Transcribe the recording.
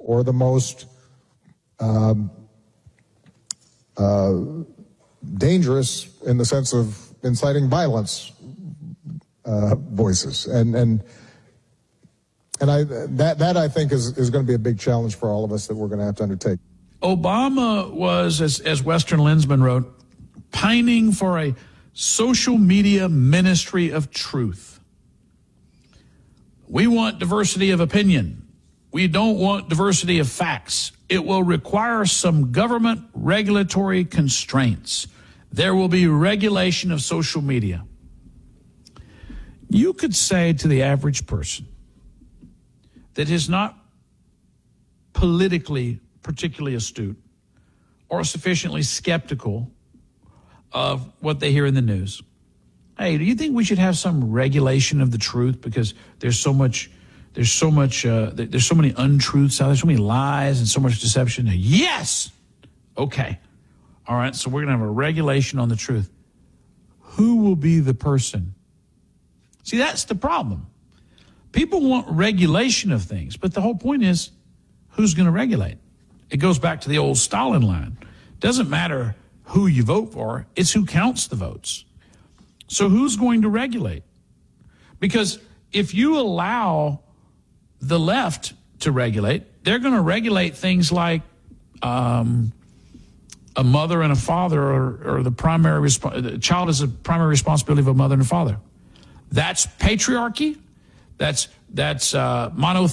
or the most dangerous in the sense of inciting violence voices. And that I think is going to be a big challenge for all of us that we're going to have to undertake. Obama was, as Western Lensman wrote, pining for a social media ministry of truth. We want diversity of opinion. We don't want diversity of facts. It will require some government regulatory constraints. There will be regulation of social media. You could say to the average person that is not politically particularly astute or sufficiently skeptical of what they hear in the news, hey, do you think we should have some regulation of the truth because there's so many untruths out there, so many lies and so much deception? Yes. Okay. All right. So we're going to have a regulation on the truth. Who will be the person? See, that's the problem. People want regulation of things, but the whole point is, who's going to regulate? It goes back to the old Stalin line. Doesn't matter who you vote for, it's who counts the votes. So who's going to regulate? Because if you allow the left to regulate, they're going to regulate things like a mother and a father, or the child is the primary responsibility of a mother and a father. That's patriarchy. That's